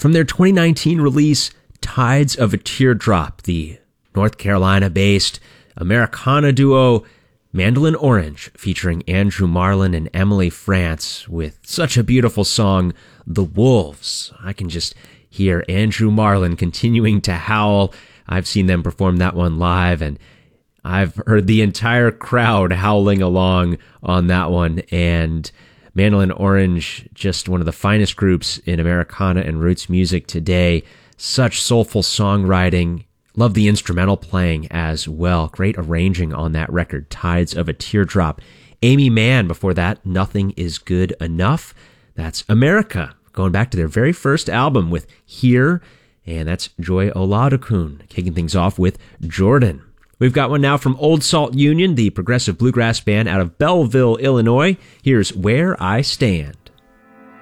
from their 2019 release, Tides of a Teardrop, the North Carolina-based Americana duo Mandolin Orange, featuring Andrew Marlin and Emily France, with such a beautiful song, The Wolves. I can just hear Andrew Marlin continuing to howl. I've seen them perform that one live, and I've heard the entire crowd howling along on that one. And Mandolin Orange, just one of the finest groups in Americana and roots music today. Such soulful songwriting. Love the instrumental playing as well. Great arranging on that record, Tides of a Teardrop. Amy Mann, before that, Nothing Is Good Enough. That's America, going back to their very first album with Here, and that's Joy Oladokun, kicking things off with Jordan. We've got one now from Old Salt Union, the progressive bluegrass band out of Belleville, Illinois. Here's Where I Stand.